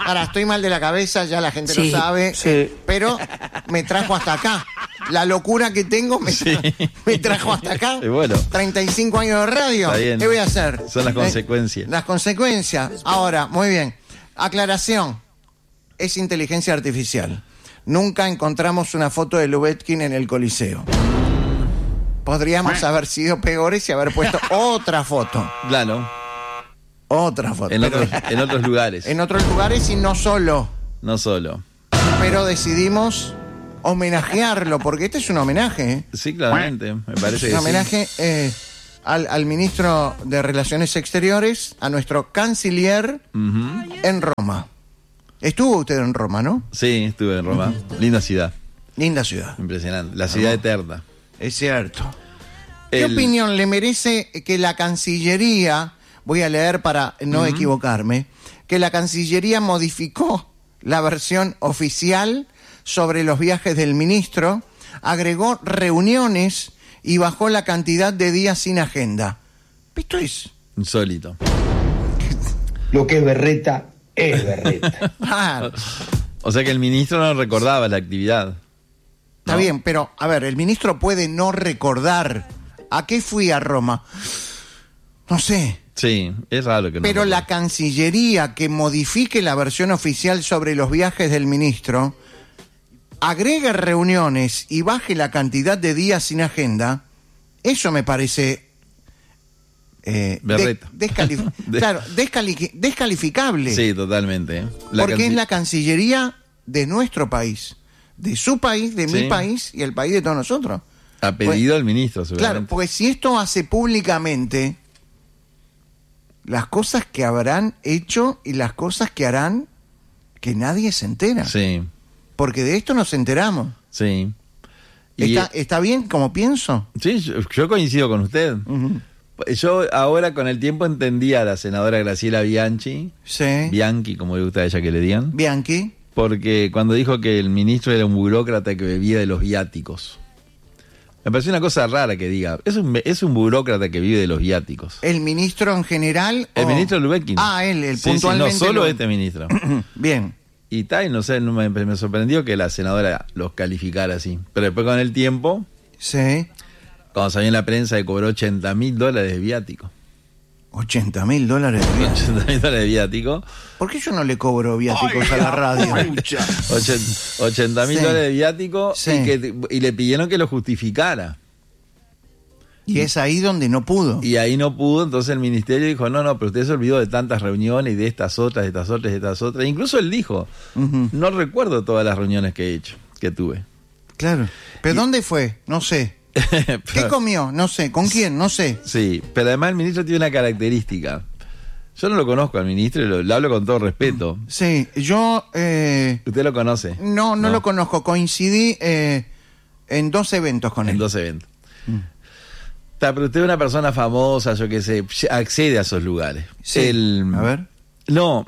Ahora, estoy mal de la cabeza, ya la gente lo sabe, pero me trajo hasta acá. La locura que tengo me trajo hasta acá. Y bueno. 35 años de radio. Está bien. ¿Qué voy a hacer? Son las consecuencias. Las consecuencias. Ahora, muy bien. Aclaración. Es inteligencia artificial. Nunca encontramos una foto de Lubetkin en el Coliseo. Podríamos haber sido peores y haber puesto otra foto. Claro. Otra foto. En otros lugares. En otros lugares y no solo. No solo. Pero decidimos homenajearlo, porque este es un homenaje. ¿Eh? Sí, claramente. Me parece que un homenaje al ministro de Relaciones Exteriores, a nuestro canciller en Roma. Estuvo usted en Roma, ¿no? Sí, estuve en Roma. Linda ciudad. Linda ciudad. Impresionante. La ciudad eterna. Es cierto. ¿Qué opinión le merece que la Cancillería, voy a leer para no equivocarme, que la Cancillería modificó la versión oficial sobre los viajes del ministro, agregó reuniones y bajó la cantidad de días sin agenda? Esto es insólito. Lo que es berreta es berreta. O sea que el ministro no recordaba la actividad. Está bien, pero a ver, el ministro puede no recordar a qué fui a Roma. No sé. Sí, es raro que no. Pero la Cancillería que modifique la versión oficial sobre los viajes del ministro, agregue reuniones y baje la cantidad de días sin agenda, eso me parece descalificable. Sí, totalmente. Porque es la Cancillería de nuestro país, de su país, de mi país y el país de todos nosotros. A pedido del ministro, seguramente. Claro, porque si esto hace públicamente las cosas que habrán hecho y las cosas que harán, que nadie se entera. Sí. Porque de esto nos enteramos. Sí. ¿Está bien como pienso? Sí, yo coincido con usted. Yo ahora con el tiempo entendí a la senadora Graciela Bianchi. Sí. Bianchi, como le gusta a ella que le digan. Bianchi. Porque cuando dijo que el ministro era un burócrata que bebía de los viáticos. Me pareció una cosa rara que diga. Es un burócrata que vive de los viáticos. ¿El ministro en general? El ministro Lubetkin. Él puntualmente. Sí, no solo este ministro. Bien. Y tal, no sé, me sorprendió que la senadora los calificara así. Pero después con el tiempo, sí, cuando salió en la prensa que cobró $80.000 de viático. $80.000 de viático. $80.000 de viático. ¿Por qué yo no le cobro viáticos a la radio? $80.000 de viático y le pidieron que lo justificara. Y es ahí donde no pudo. Y ahí no pudo, entonces el ministerio dijo, no, pero usted se olvidó de tantas reuniones y de estas otras. Incluso él dijo, no recuerdo todas las reuniones que he hecho, que tuve. Claro. ¿Pero dónde fue? No sé. ¿Qué comió? No sé. ¿Con quién? No sé. Sí, pero además el ministro tiene una característica. Yo no lo conozco al ministro y le hablo con todo respeto. Sí, yo... ¿Usted lo conoce? No lo conozco. Coincidí en 2 eventos con él. En 2 eventos. Pero usted es una persona famosa, yo qué sé, accede a esos lugares. Sí. A ver. No,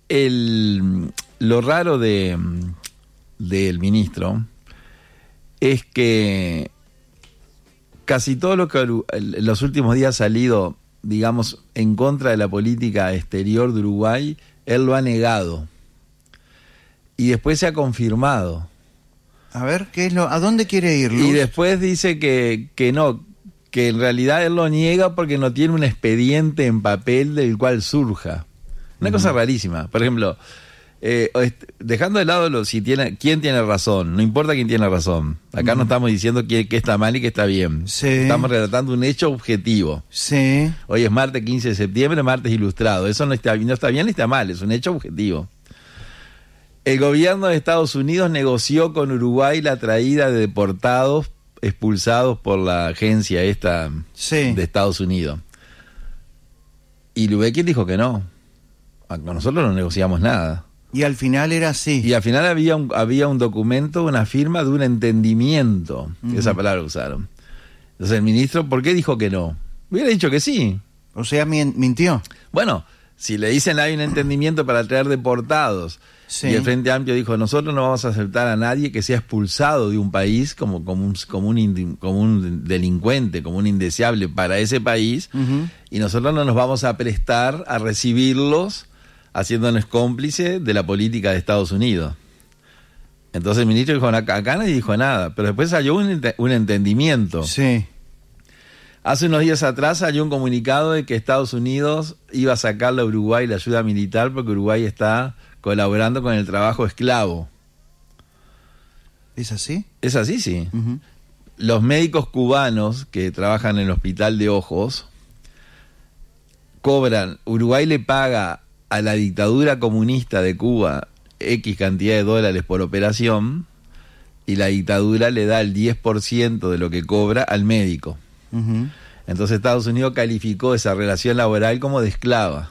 lo raro del ministro es que casi todo lo que en los últimos días ha salido, digamos, en contra de la política exterior de Uruguay, él lo ha negado. Y después se ha confirmado. A ver, ¿a dónde quiere ir, Luz? Y después dice que no, que en realidad él lo niega porque no tiene un expediente en papel del cual surja. Una cosa rarísima. Por ejemplo, dejando de lado quién tiene razón, no importa quién tiene razón. Acá no estamos diciendo que está mal y que está bien. Sí. Estamos relatando un hecho objetivo. Sí. Hoy es martes 15 de septiembre, martes ilustrado. Eso no está bien ni está mal, es un hecho objetivo. El gobierno de Estados Unidos negoció con Uruguay la traída de deportados expulsados por la agencia esta de Estados Unidos. Y Lubetkin dijo que no. Con nosotros no negociamos nada. Y al final era así. Y al final había un documento, una firma de un entendimiento. Esa palabra usaron. Entonces el ministro, ¿por qué dijo que no? Hubiera dicho que sí. O sea, mintió. Bueno, si le dicen hay un entendimiento para traer deportados, y el Frente Amplio dijo, nosotros no vamos a aceptar a nadie que sea expulsado de un país como un delincuente, como un indeseable para ese país, y nosotros no nos vamos a prestar a recibirlos haciéndonos cómplice de la política de Estados Unidos. Entonces el ministro dijo, acá nadie dijo nada, pero después salió un entendimiento. Sí. Hace unos días atrás salió un comunicado de que Estados Unidos iba a sacarle a Uruguay la ayuda militar porque Uruguay está colaborando con el trabajo esclavo. ¿Es así? Es así, sí. Uh-huh. Los médicos cubanos que trabajan en el Hospital de Ojos cobran, Uruguay le paga a la dictadura comunista de Cuba X cantidad de dólares por operación y la dictadura le da el 10% de lo que cobra al médico. Uh-huh. Entonces Estados Unidos calificó esa relación laboral como de esclava.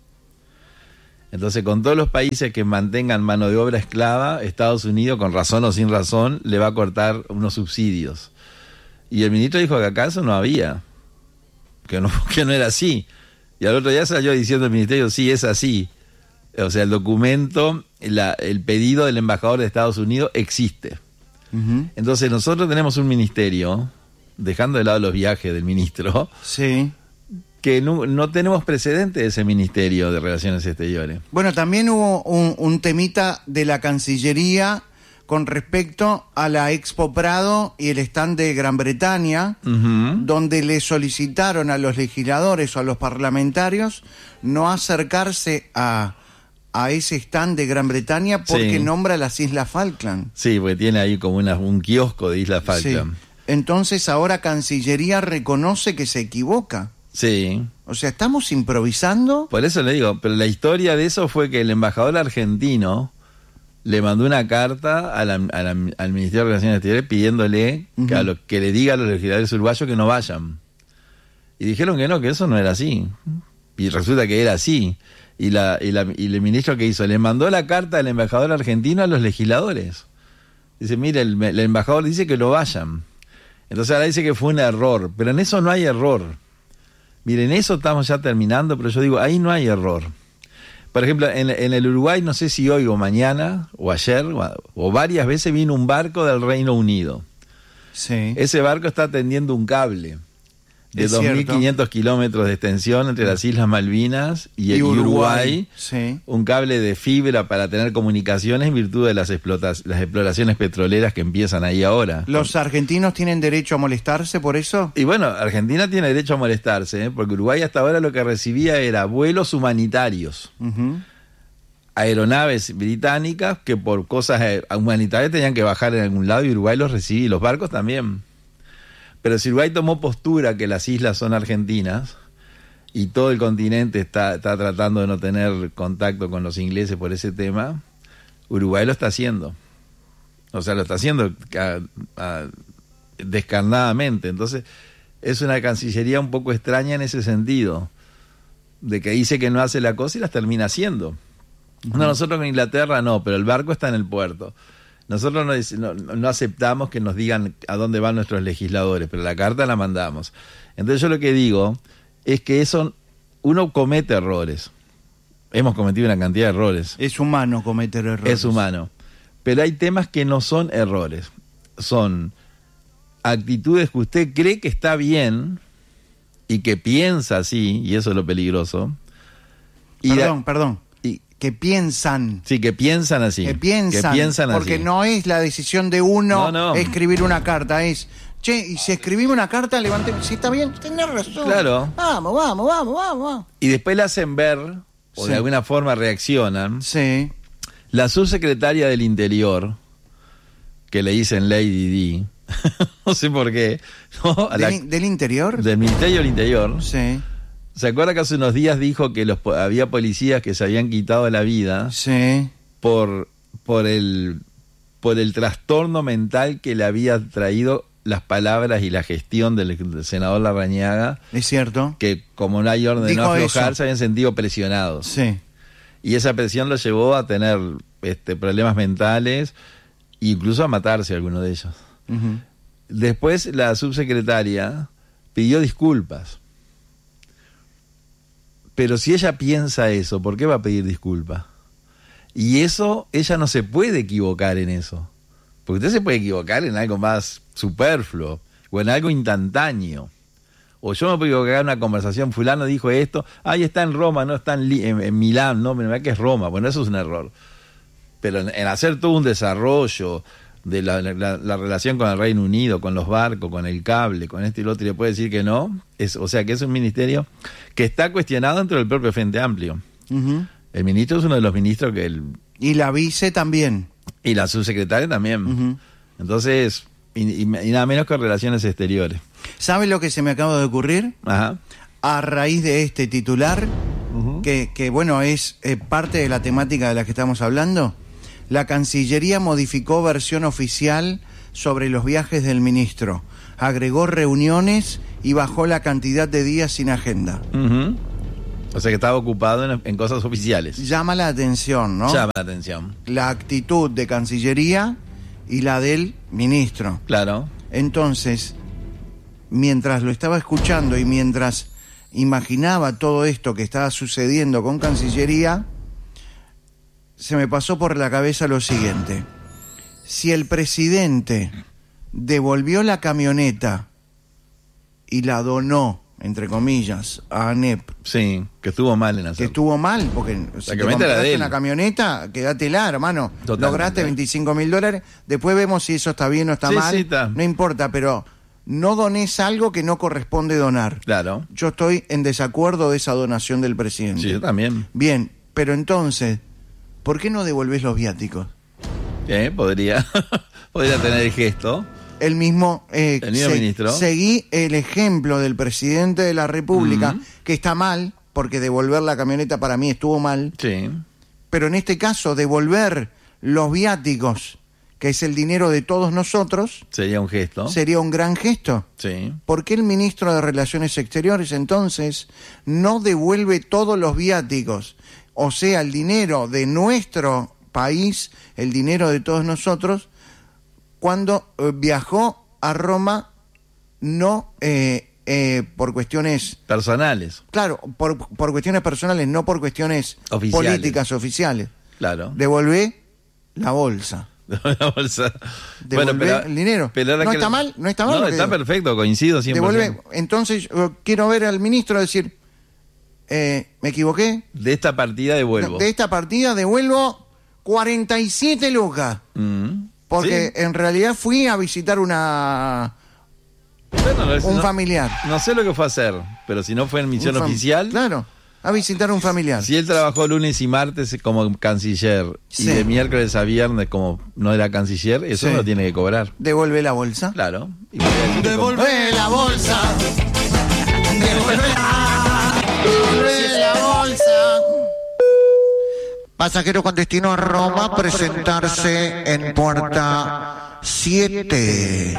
Entonces con todos los países que mantengan mano de obra esclava, Estados Unidos, con razón o sin razón, le va a cortar unos subsidios. Y el ministro dijo que acá eso no había, que no era así. Y al otro día salió diciendo el ministerio, sí, es así. O sea, el documento, el pedido del embajador de Estados Unidos existe. Uh-huh. Entonces nosotros tenemos un ministerio, dejando de lado los viajes del ministro, sí, que no tenemos precedente de ese Ministerio de Relaciones Exteriores. Bueno, también hubo un temita de la Cancillería con respecto a la Expo Prado y el stand de Gran Bretaña, uh-huh, donde le solicitaron a los legisladores o a los parlamentarios no acercarse a ese stand de Gran Bretaña porque sí, nombra las Islas Falkland. Sí, porque tiene ahí como un kiosco de Islas Falkland. Sí. Entonces ahora Cancillería reconoce que se equivoca. Sí. O sea, ¿estamos improvisando? Por eso le digo, pero la historia de eso fue que el embajador argentino le mandó una carta al Ministerio de Relaciones Exteriores pidiéndole, uh-huh, que le diga a los legisladores uruguayos que no vayan. Y dijeron que no, que eso no era así. Y resulta que era así. Y el ministro, ¿qué hizo? Le mandó la carta del embajador argentino a los legisladores. Dice, mire, el embajador dice que no vayan. Entonces ahora dice que fue un error, pero en eso no hay error. Miren, eso estamos ya terminando, pero yo digo, ahí no hay error. Por ejemplo, en el Uruguay, no sé si hoy o mañana, o ayer, o varias veces vino un barco del Reino Unido. Sí. Ese barco está tendiendo un cable de 2.500 kilómetros de extensión entre las Islas Malvinas y Uruguay. Sí. Un cable de fibra para tener comunicaciones en virtud de las exploraciones petroleras que empiezan ahí ahora. ¿Los argentinos tienen derecho a molestarse por eso? Y bueno, Argentina tiene derecho a molestarse, porque Uruguay hasta ahora lo que recibía era vuelos humanitarios. Uh-huh. Aeronaves británicas que por cosas humanitarias tenían que bajar en algún lado y Uruguay los recibía, y los barcos también. Pero si Uruguay tomó postura que las islas son argentinas y todo el continente está tratando de no tener contacto con los ingleses por ese tema, Uruguay lo está haciendo. O sea, lo está haciendo descarnadamente. Entonces, es una Cancillería un poco extraña en ese sentido, de que dice que no hace la cosa y las termina haciendo. Uh-huh. No, nosotros con Inglaterra no, pero el barco está en el puerto. Nosotros no aceptamos que nos digan a dónde van nuestros legisladores, pero la carta la mandamos. Entonces yo lo que digo es que uno comete errores. Hemos cometido una cantidad de errores. Es humano cometer errores. Es humano. Pero hay temas que no son errores. Son actitudes que usted cree que está bien y que piensa así, y eso es lo peligroso. Perdón. Que piensan. Sí, que piensan así. Que piensan porque así. No es la decisión de uno escribir una carta, es, che, y si escribimos una carta, levantemos, si está bien, tenés razón. Claro. Vamos. Y después le hacen ver, o de alguna forma reaccionan. Sí. La subsecretaria del Interior, que le dicen Lady D, no sé por qué. ¿No? ¿Del Interior? Del Ministerio del Interior. Sí. ¿Se acuerda que hace unos días dijo que había policías que se habían quitado la vida? Sí. Por el trastorno mental que le había traído las palabras y la gestión del senador Larrañaga? Es cierto. Que como no hay orden de no aflojar, eso. Se habían sentido presionados. Sí. Y esa presión lo llevó a tener problemas mentales, incluso a matarse alguno de ellos. Uh-huh. Después la subsecretaria pidió disculpas. Pero si ella piensa eso, ¿por qué va a pedir disculpas? Y eso, ella no se puede equivocar en eso. Porque usted se puede equivocar en algo más superfluo o en algo instantáneo. O yo me puedo equivocar en una conversación, fulano dijo esto, ahí está en Roma, no está en Milán, no, me da que es Roma. Bueno, eso es un error. Pero en hacer todo un desarrollo de la relación con el Reino Unido, con los barcos, con el cable, con esto y lo otro, y le puede decir que no, o sea que es un ministerio que está cuestionado dentro del propio Frente Amplio. Uh-huh. El ministro es uno de los ministros que... Y la vice también. Y la subsecretaria también. Uh-huh. Entonces, y nada menos que relaciones exteriores. ¿Sabe lo que se me acaba de ocurrir? Ajá. A raíz de este titular, uh-huh, que bueno, es parte de la temática de la que estamos hablando. La Cancillería modificó versión oficial sobre los viajes del ministro. Agregó reuniones y bajó la cantidad de días sin agenda. Uh-huh. O sea que estaba ocupado en cosas oficiales. Llama la atención, ¿no? Llama la atención. La actitud de Cancillería y la del ministro. Claro. Entonces, mientras lo estaba escuchando y mientras imaginaba todo esto que estaba sucediendo con Cancillería, se me pasó por la cabeza lo siguiente. Si el presidente devolvió la camioneta y la donó, entre comillas, a ANEP. Sí, que estuvo mal en hacerlo. Que estuvo mal, porque si te compraste una camioneta, quédatela, hermano. Totalmente. Lograste $25.000. Después vemos si eso está bien o está mal. Sí, está. No importa, pero no dones algo que no corresponde donar. Claro. Yo estoy en desacuerdo de esa donación del presidente. Sí, yo también. Bien, pero entonces, ¿por qué no devolvés los viáticos? Podría tener el gesto. El mismo ministro. Seguí el ejemplo del presidente de la República, uh-huh, que está mal, porque devolver la camioneta para mí estuvo mal. Sí. Pero en este caso, devolver los viáticos, que es el dinero de todos nosotros... Sería un gesto. Sería un gran gesto. Sí. ¿Por qué el ministro de Relaciones Exteriores, entonces, no devuelve todos los viáticos? O sea, el dinero de nuestro país, el dinero de todos nosotros, cuando viajó a Roma, no por cuestiones... personales. Claro, por cuestiones personales, no por cuestiones políticas oficiales. Claro. Devolvé la bolsa. La bolsa. Devolvé el dinero. Pero ¿No está mal? ¿No está mal? No, está perfecto, coincido 100%. Devolvé. Entonces, quiero ver al ministro decir, ¿me equivoqué? De esta partida devuelvo. De esta partida devuelvo 47 lucas. Porque en realidad fui a visitar un familiar. No sé lo que fue a hacer, pero si no fue en misión oficial... Claro, a visitar un familiar. Si él trabajó lunes y martes como canciller, sí, y de miércoles a viernes como no era canciller, eso sí, lo tiene que cobrar. ¿Devuelve la bolsa? Claro. ¡Devuelve la bolsa! ¡Devuelve la bolsa! Pasajero con destino a Roma, presentarse en puerta 7.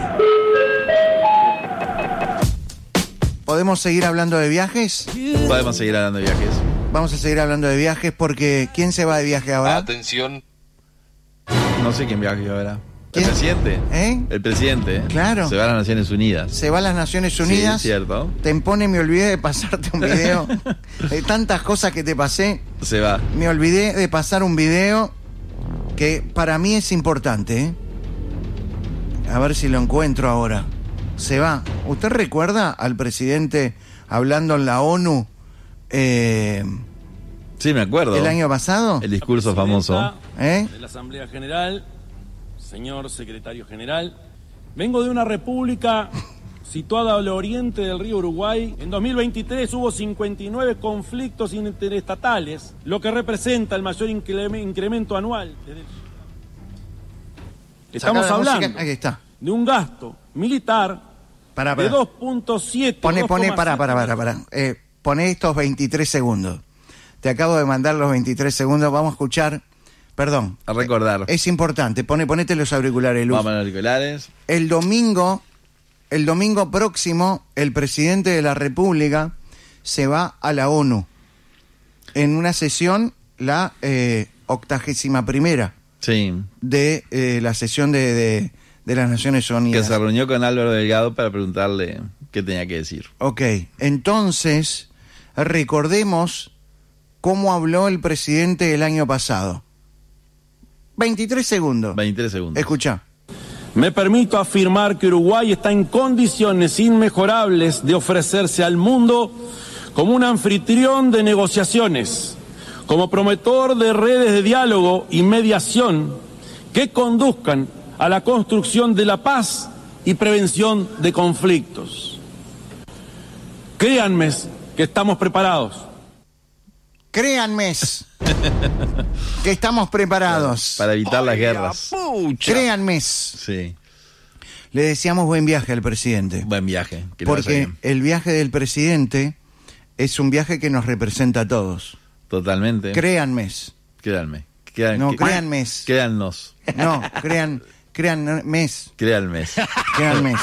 ¿Podemos seguir hablando de viajes? Podemos seguir hablando de viajes. Vamos a seguir hablando de viajes porque ¿quién se va de viaje ahora? Atención. No sé quién viaja ahora. ¿Quién? El presidente. El presidente. Claro. Se va a las Naciones Unidas. Se va a las Naciones Unidas. Sí, cierto. Me olvidé de pasarte un video. De tantas cosas que te pasé. Se va. Me olvidé de pasar un video que para mí es importante. A ver si lo encuentro ahora. Se va. ¿Usted recuerda al presidente hablando en la ONU? Sí, me acuerdo. ¿El año pasado? El discurso famoso. De la Asamblea General, señor secretario general, vengo de una república situada al oriente del río Uruguay. En 2023 hubo 59 conflictos interestatales, lo que representa el mayor incremento anual. Estamos hablando ahí está, de un gasto militar de 2.7. Poné estos 23 segundos. Te acabo de mandar los 23 segundos. Vamos a escuchar. Perdón. A recordar. Es importante. Ponete los auriculares, Luz. Vamos a los auriculares. El domingo próximo, el presidente de la República se va a la ONU en una sesión, la 81ª. Sí. De la sesión de las Naciones Unidas. Que se reunió con Álvaro Delgado para preguntarle qué tenía que decir. Ok, entonces recordemos cómo habló el presidente el año pasado. 23 segundos. 23 segundos. Escuchá. Me permito afirmar que Uruguay está en condiciones inmejorables de ofrecerse al mundo como un anfitrión de negociaciones, como promotor de redes de diálogo y mediación que conduzcan a la construcción de la paz y prevención de conflictos. Créanme que estamos preparados. Créanme que estamos preparados. Para evitar las guerras. Créanme. Sí. Le deseamos buen viaje al presidente. Buen viaje. Que le vaya Porque bien. el viaje del presidente es un viaje que nos representa a todos. Totalmente. Créanme. Créanme. No, créanme. Créannos. No, créanme. Créanme. Créanme.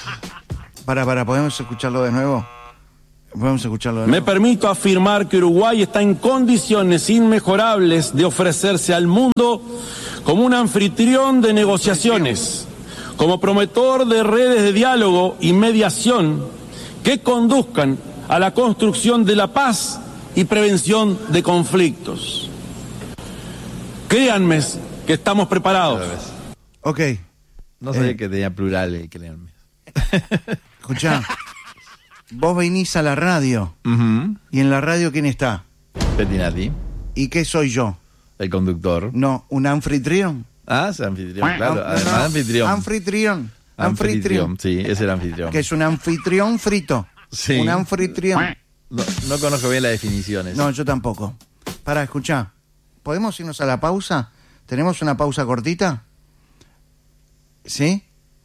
¿podemos escucharlo de nuevo? ¿Podemos escucharlo de nuevo? Me permito afirmar que Uruguay está en condiciones inmejorables de ofrecerse al mundo como un anfitrión de negociaciones, como promotor de redes de diálogo y mediación que conduzcan a la construcción de la paz y prevención de conflictos. Créanme que estamos preparados. Ok. No sabía que tenía plural, créanme. Escuchá. Vos venís a la radio. Uh-huh. ¿Y en la radio quién está? Pettinati, ¿Y qué soy yo? el conductor. No, un anfitrión. Ah, es anfitrión, claro. Además, anfitrión. Anfitrión. Sí, es el anfitrión. Que es un anfitrión frito. Sí. Un anfitrión. No conozco bien las definiciones. No, yo tampoco. Escuchá. ¿Podemos irnos a la pausa? ¿Tenemos una pausa cortita? ¿Sí?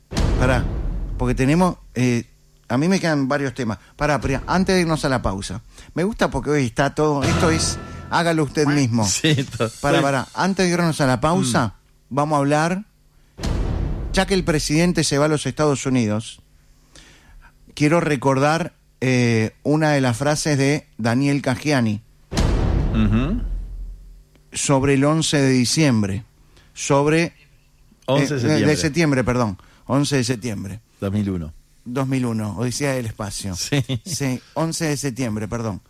Porque tenemos... a mí me quedan varios temas. Pero antes de irnos a la pausa. Me gusta porque hoy está todo... Esto es... Hágalo usted mismo. Sí, Antes de irnos a la pausa, vamos a hablar... Ya que el presidente se va a los Estados Unidos, quiero recordar una de las frases de Daniel Caggiani. Uh-huh. Sobre el 11 de diciembre. 11 de septiembre. 11 de septiembre. 2001. Odisea del Espacio. Sí. 11 de septiembre, perdón.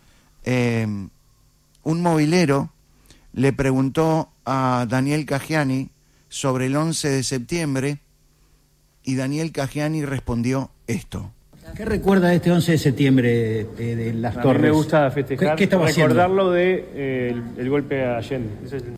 Un movilero le preguntó a Daniel Caggiani sobre el 11 de septiembre y Daniel Caggiani respondió esto. ¿Qué recuerda de este 11 de septiembre de las Torres? A mí me gusta festejar, ¿Qué estaba haciendo? recordarlo de el golpe a Allende. Ese es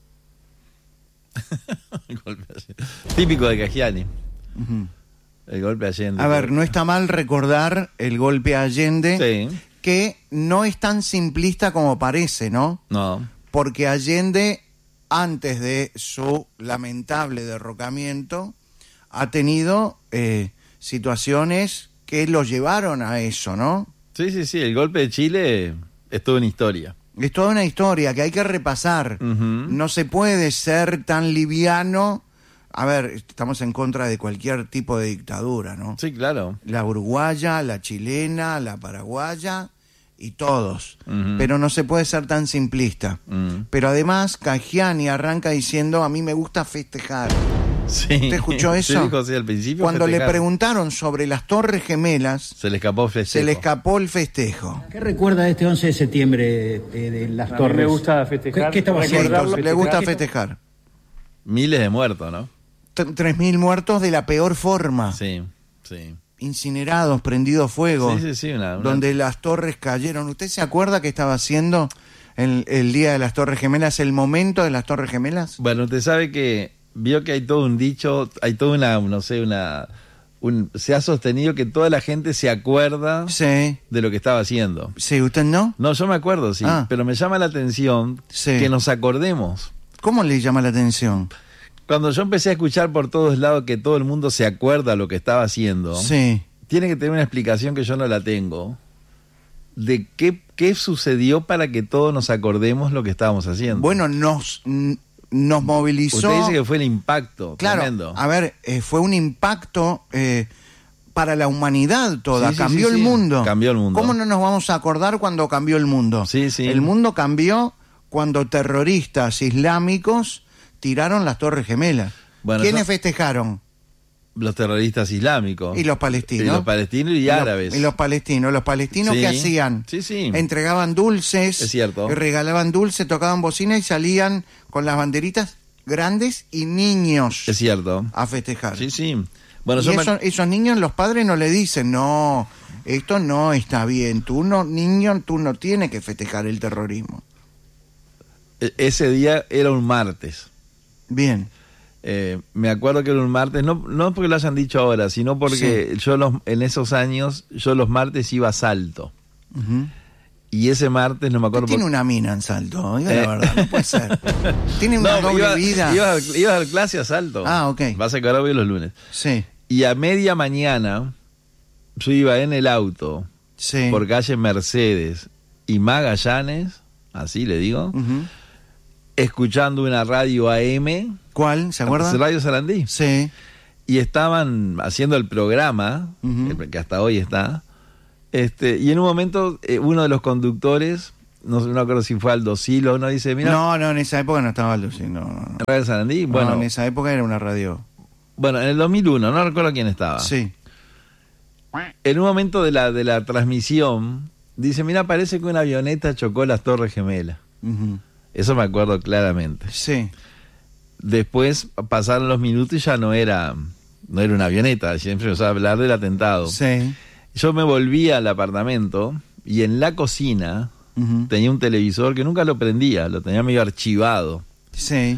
El golpe a Allende. Típico de Caggiani. Uh-huh. El golpe a Allende. A ver, no está mal recordar el golpe a Allende, Sí. que no es tan simplista como parece, ¿no? No. Porque Allende, antes de su lamentable derrocamiento, ha tenido situaciones que lo llevaron a eso, ¿no? Sí. El golpe de Chile es toda una historia. Es toda una historia que hay que repasar. Uh-huh. No se puede ser tan liviano. A ver, estamos en contra de cualquier tipo de dictadura, ¿no? Sí, claro. La uruguaya, la chilena, la paraguaya y todos. Uh-huh. Pero no se puede ser tan simplista. Uh-huh. Pero además, Caggiani arranca diciendo, a mí me gusta festejar. Sí. ¿Usted escuchó eso? Sí, dijo, sí, al principio. Cuando festejar. le preguntaron sobre las Torres Gemelas, Se le escapó el festejo. se le escapó el festejo. ¿Qué recuerda de este 11 de septiembre de las A mí Torres? me gusta festejar, ¿Qué estaba haciendo? recordarlo. Le gusta festejar. Miles de muertos, ¿no? 3.000 muertos de la peor forma. Sí. Incinerados, prendidos fuego. Sí, una... Donde las torres cayeron. ¿Usted se acuerda que estaba haciendo el día de las Torres Gemelas, el momento de las Torres Gemelas? Bueno, usted sabe que vio que hay todo un dicho, hay toda se ha sostenido que toda la gente se acuerda Sí. de lo que estaba haciendo. Sí, ¿usted no? No, yo me acuerdo, sí, pero me llama la atención que nos acordemos. ¿Cómo le llama la atención? Cuando yo empecé a escuchar por todos lados que todo el mundo se acuerda lo que estaba haciendo, Sí. tiene que tener una explicación que yo no la tengo, de qué sucedió para que todos nos acordemos lo que estábamos haciendo. Bueno, nos movilizó. Usted dice que fue el impacto, claro, tremendo. A ver, fue un impacto para la humanidad toda. Sí, cambió el mundo. Cambió el mundo. ¿Cómo no nos vamos a acordar cuando cambió el mundo? Sí. El mundo cambió cuando terroristas islámicos tiraron las Torres Gemelas. Bueno, ¿Quiénes festejaron? Los terroristas islámicos. Y los palestinos. Y los palestinos y árabes. Y los palestinos. ¿Los palestinos Sí. qué hacían? Sí. Entregaban dulces. Es cierto. Regalaban dulces, tocaban bocina y salían con las banderitas grandes y niños Es cierto. a festejar. Sí, sí. Bueno, Y esos niños, los padres no le dicen, no, esto no está bien, tú no tienes que festejar el terrorismo. ese día era un martes. Bien. Me acuerdo que era un martes, no porque lo hayan dicho ahora, sino porque en esos años, yo los martes iba a Salto. Ujú. Y ese martes, no me acuerdo... Tiene una mina en Salto, diga la verdad, no puede ser. Tiene una doble vida. Iba a dar clase a Salto. Ah, ok. Vas a quedar bien los lunes. Sí, Y a media mañana, yo iba en el auto, sí. por calle Mercedes y Magallanes, así le digo, Ujú. escuchando una radio AM. ¿Cuál? ¿Se acuerda? Radio Sarandí. Sí. Y estaban haciendo el programa, Ujú. que hasta hoy está, y en un momento uno de los conductores, no me acuerdo si fue Aldo Silo, uno dice, mira, No, en esa época no estaba Aldo, sí, no. Radio Sarandí, No, bueno, en esa época era una radio. bueno, en el 2001, no recuerdo quién estaba. Sí. En un momento de la transmisión, dice, mira, parece que una avioneta chocó las Torres Gemelas. Ujú. Eso me acuerdo claramente. Sí. Después pasaron los minutos y ya no era una avioneta, siempre se hablar del atentado. Sí. Yo me volví al apartamento y en la cocina Ujú. tenía un televisor que nunca lo prendía, lo tenía medio archivado. Sí.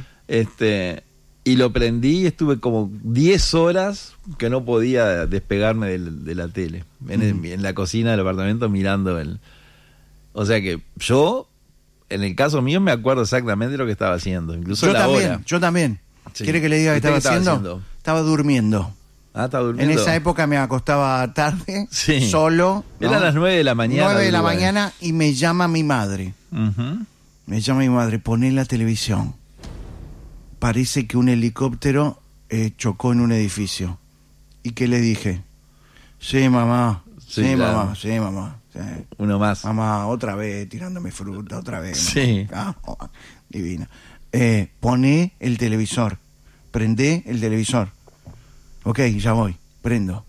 Y lo prendí y estuve como 10 horas que no podía despegarme de la tele, en la cocina del apartamento mirando O sea que yo, en el caso mío, me acuerdo exactamente lo que estaba haciendo, incluso la hora. Yo también. Sí. ¿Quiere que le diga qué ¿Usted estaba qué estaba haciendo? haciendo? Estaba durmiendo. Ah, estaba En durmiendo. esa época me acostaba tarde, Sí. solo. ¿no? Eran las 9 de la mañana. 9 de la Uruguay. mañana y me llama mi madre. Ujú. Me llama mi madre, poné la televisión. Parece que un helicóptero chocó en un edificio. ¿Y qué le dije? Sí, mamá. Sí, Sí, claro. mamá. Sí, mamá. Sí. Uno más. Mamá, otra vez tirándome fruta, otra vez. Sí. Ah, divina. Poné el televisor. Prendé el televisor. Ok, ya voy. Prendo.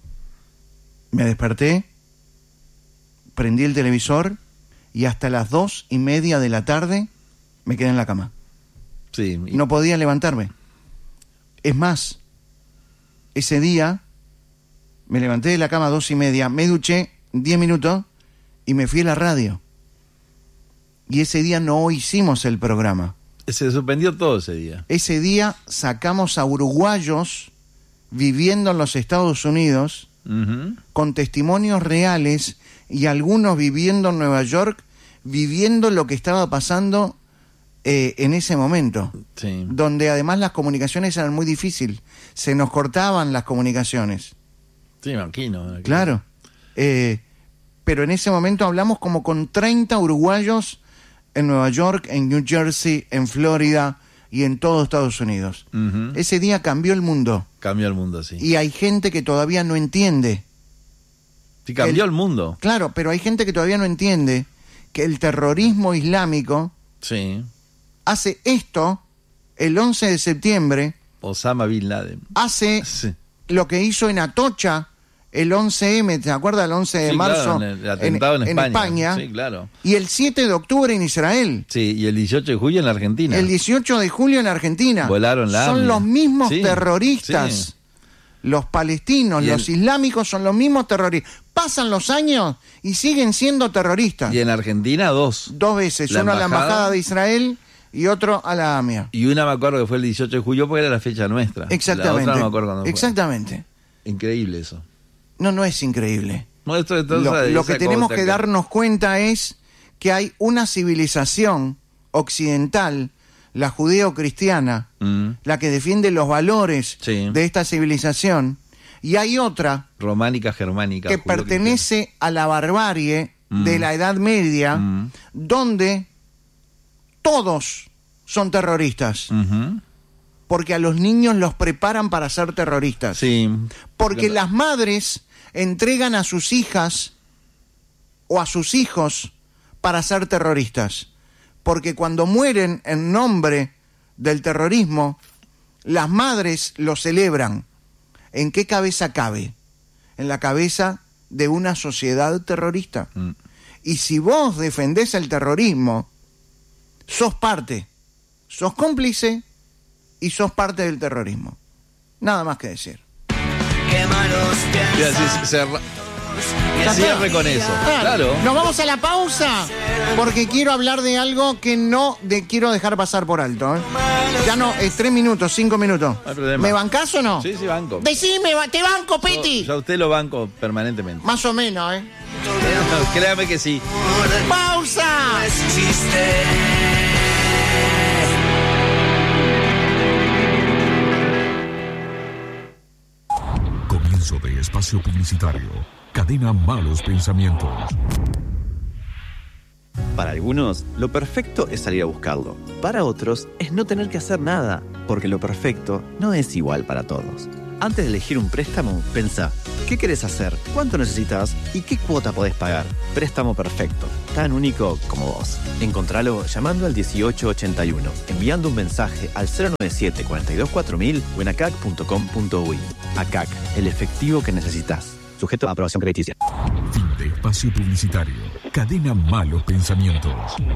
Me desperté. Prendí el televisor. Y hasta las 2:30 de la tarde me quedé en la cama. Sí. No podía levantarme. Es más, ese día me levanté de la cama a 2:30, me duché 10 minutos y me fui a la radio. Y ese día no hicimos el programa. Se suspendió todo ese día. Ese día sacamos a uruguayos viviendo en los Estados Unidos Ujú. con testimonios reales y algunos viviendo en Nueva York, viviendo lo que estaba pasando en ese momento. Sí. Donde además las comunicaciones eran muy difíciles. Se nos cortaban las comunicaciones. Sí, me imagino. Claro. Pero en ese momento hablamos como con 30 uruguayos en Nueva York, en New Jersey, en Florida y en todo Estados Unidos. Ujú. Ese día cambió el mundo. Cambió el mundo, sí. Y hay gente que todavía no entiende. Sí, cambió el mundo. Claro, pero hay gente que todavía no entiende que el terrorismo islámico Sí. hace esto el 11 de septiembre, Osama Bin Laden. hace Sí. lo que hizo en Atocha el 11M, ¿te acuerdas? El 11 de Sí, marzo claro, en el atentado en España. Sí, claro. y el 7 de octubre en Israel, Sí, y el 18 de julio en la Argentina. el 18 de julio en Argentina. Volaron la Son AMIA. los mismos Sí, terroristas. sí. Los palestinos, Y los islámicos son los mismos terroristas. Pasan los años y siguen siendo terroristas. Y en Argentina 2. 2 veces, La uno a la embajada embajada de Israel y otro a la AMIA. Y una me acuerdo que fue el 18 de julio porque era la fecha nuestra. Exactamente. La otra no me acuerdo cuándo fue. Exactamente. Increíble eso. No es increíble. No, esto Lo que tenemos que darnos cuenta es que hay una civilización occidental, la judeo-cristiana, la que defiende los valores Sí. de esta civilización, y hay otra Románica, germánica. que judío-cristiana. pertenece a la barbarie de la Edad Media, donde todos son terroristas, Ujú. porque a los niños los preparan para ser terroristas. Sí. Porque las madres entregan a sus hijas o a sus hijos para ser terroristas. Porque cuando mueren en nombre del terrorismo, las madres lo celebran. ¿En qué cabeza cabe? En la cabeza de una sociedad terrorista. Y si vos defendés el terrorismo, sos parte, sos cómplice y sos parte del terrorismo. Nada más que decir. Cierre con eso. Claro. Nos vamos a la pausa porque quiero hablar de algo que no quiero dejar pasar por alto. Ya no, 3 minutos, 5 minutos. No hay problema. ¿Me bancás o no? Sí, banco. Decime, te banco, Piti. Yo a usted lo banco permanentemente. Más o menos, Créame que sí. ¡Pausa! Comienzo de espacio publicitario. Cadena Malos Pensamientos. Para algunos, lo perfecto es salir a buscarlo. Para otros, es no tener que hacer nada, porque lo perfecto no es igual para todos. Antes de elegir un préstamo, pensá, ¿qué querés hacer? ¿Cuánto necesitas? ¿Y qué cuota podés pagar? Préstamo perfecto, tan único como vos. Encontralo llamando al 1881, enviando un mensaje al 097 42 4000 o en acac.com.uy. ACAC, el efectivo que necesitas. Sujeto a aprobación crediticia. Fin de espacio publicitario. Cadena Malos Pensamientos.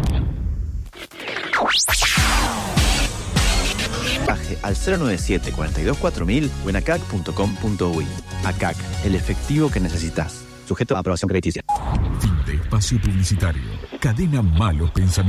Al 097 42 4000 o en acac.com.uy. ACAC, el efectivo que necesitas. Sujeto a aprobación crediticia. Fin de espacio publicitario. Cadena Malos Pensamientos.